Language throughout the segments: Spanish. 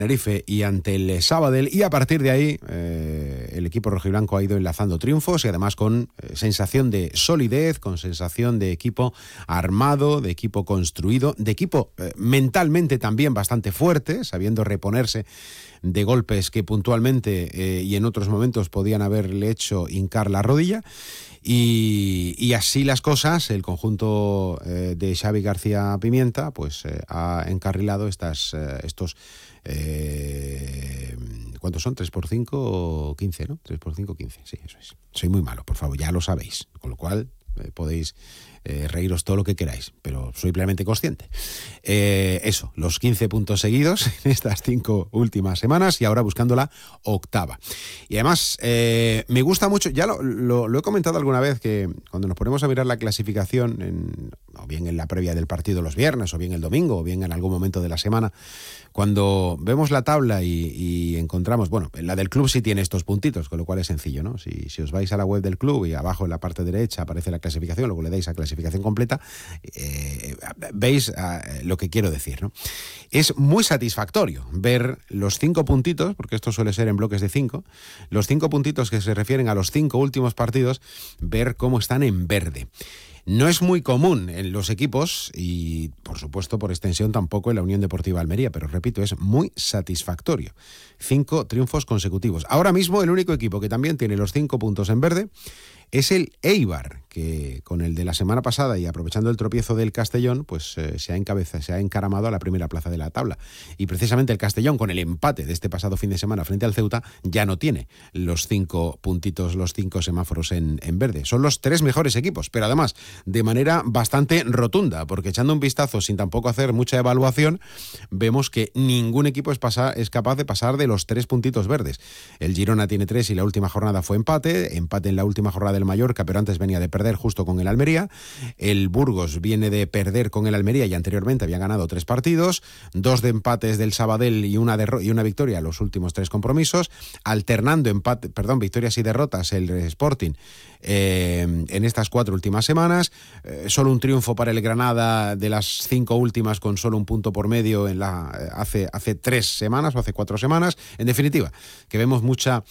Tenerife y ante el Sabadell, y a partir de ahí el equipo rojiblanco ha ido enlazando triunfos y además con sensación de solidez, con sensación de equipo armado, de equipo construido, de equipo mentalmente también bastante fuerte, sabiendo reponerse de golpes que puntualmente y en otros momentos podían haberle hecho hincar la rodilla. Y así las cosas, el conjunto de Xavi García Pimienta pues ha encarrilado estos ¿cuántos son? 3 por 5, 15, ¿no? 3 por 5, 15, sí, eso es. Soy muy malo, por favor, ya lo sabéis, con lo cual podéis reíros todo lo que queráis, pero soy plenamente consciente. Eso, los 15 puntos seguidos en estas 5 últimas semanas y ahora buscando la octava. Y además, me gusta mucho, ya lo he comentado alguna vez, que cuando nos ponemos a mirar la clasificación, o bien en la previa del partido los viernes, o bien el domingo, o bien en algún momento de la semana, cuando vemos la tabla y encontramos, bueno, la del club sí tiene estos puntitos, con lo cual es sencillo, ¿no? Si os vais a la web del club y abajo en la parte derecha aparece la clasificación, luego le dais a clasificación completa, veis lo que quiero decir, ¿no? Es muy satisfactorio ver los 5 puntitos, porque esto suele ser en bloques de 5, los 5 puntitos que se refieren a los 5 últimos partidos, ver cómo están en verde. No es muy común en los equipos y, por supuesto, por extensión tampoco en la Unión Deportiva Almería, pero repito, es muy satisfactorio. 5 triunfos consecutivos. Ahora mismo el único equipo que también tiene los 5 puntos en verde es el Eibar, que con el de la semana pasada y aprovechando el tropiezo del Castellón, pues se ha encaramado a la primera plaza de la tabla. Y precisamente el Castellón, con el empate de este pasado fin de semana frente al Ceuta, ya no tiene los 5 puntitos, los 5 semáforos en verde. Son los 3 mejores equipos, pero además de manera bastante rotunda, porque echando un vistazo sin tampoco hacer mucha evaluación, vemos que ningún equipo es capaz de pasar de los 3 puntitos verdes. El Girona tiene 3 y la última jornada fue empate en la última jornada del Mallorca, pero antes venía de perder justo con el Almería. El Burgos viene de perder con el Almería y anteriormente había ganado 3 partidos, 2 de empates del Sabadell y una victoria en los últimos 3 compromisos, alternando victorias y derrotas el Sporting en estas 4 últimas semanas, solo un triunfo para el Granada de las 5 últimas, con solo un punto por medio hace 3 semanas o hace 4 semanas. En definitiva, que vemos mucho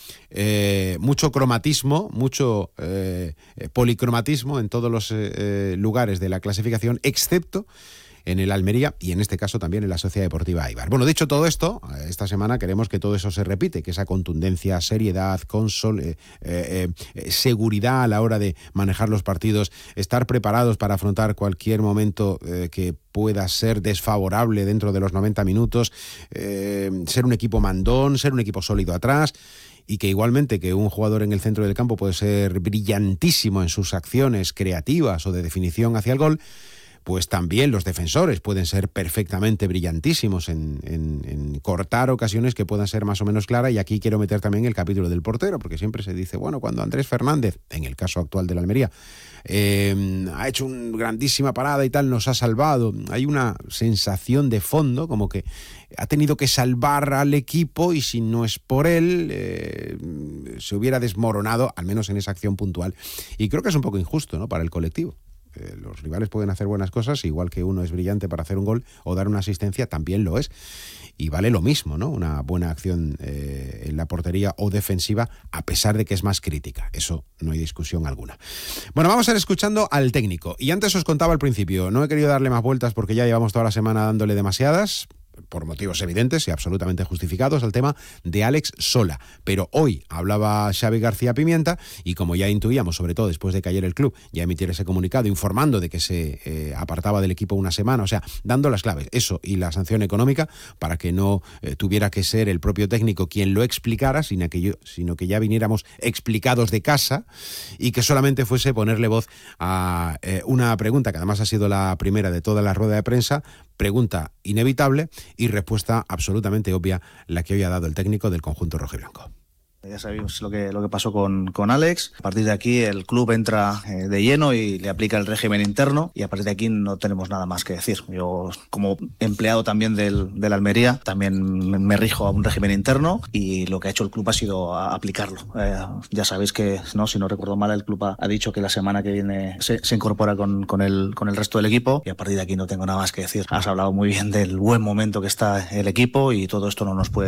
cromatismo, mucho policromatismo en todos los lugares de la clasificación, excepto en el Almería y en este caso también en la Sociedad Deportiva Eibar. Bueno, dicho todo esto, esta semana queremos que todo eso se repite, que esa contundencia, seriedad, seguridad a la hora de manejar los partidos, estar preparados para afrontar cualquier momento que pueda ser desfavorable dentro de los 90 minutos, ser un equipo mandón, ser un equipo sólido atrás. Y que igualmente que un jugador en el centro del campo puede ser brillantísimo en sus acciones creativas o de definición hacia el gol, pues también los defensores pueden ser perfectamente brillantísimos en cortar ocasiones que puedan ser más o menos claras. Y aquí quiero meter también el capítulo del portero, porque siempre se dice, bueno, cuando Andrés Fernández, en el caso actual de la Almería, ha hecho una grandísima parada y tal, nos ha salvado, hay una sensación de fondo como que ha tenido que salvar al equipo y si no es por él se hubiera desmoronado, al menos en esa acción puntual. Y creo que es un poco injusto, ¿no?, para el colectivo. Los rivales pueden hacer buenas cosas, igual que uno es brillante para hacer un gol o dar una asistencia, también lo es. Y vale lo mismo, ¿no?, una buena acción en la portería o defensiva, a pesar de que es más crítica. Eso no hay discusión alguna. Bueno, vamos a ir escuchando al técnico. Y antes os contaba al principio, no he querido darle más vueltas porque ya llevamos toda la semana dándole demasiadas, por motivos evidentes y absolutamente justificados, al tema de Alex Sola. Pero hoy hablaba Xavi García Pimienta y, como ya intuíamos, sobre todo después de que ayer el club ya emitiera ese comunicado informando de que se apartaba del equipo una semana, o sea, dando las claves, eso y la sanción económica, para que no tuviera que ser el propio técnico quien lo explicara, sino que ya viniéramos explicados de casa y que solamente fuese ponerle voz a una pregunta que además ha sido la primera de toda la rueda de prensa, pregunta inevitable y respuesta absolutamente obvia, la que hoy ha dado el técnico del conjunto rojiblanco. Ya sabéis lo que pasó con Alex. A partir de aquí el club entra de lleno y le aplica el régimen interno, y a partir de aquí no tenemos nada más que decir. Yo, como empleado también del Almería, también me rijo a un régimen interno y lo que ha hecho el club ha sido aplicarlo. Ya sabéis que, no, si no recuerdo mal, el club ha dicho que la semana que viene se incorpora con el resto del equipo, y a partir de aquí no tengo nada más que decir. Has hablado muy bien del buen momento que está el equipo y todo esto no nos puede